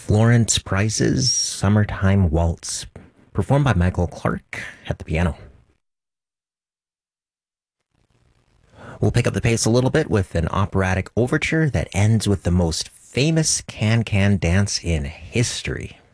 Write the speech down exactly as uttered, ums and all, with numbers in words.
Florence Price's Summertime Waltz, performed by Michael Clark at the piano. We'll pick up the pace a little bit with an operatic overture that ends with the most famous can-can dance in history.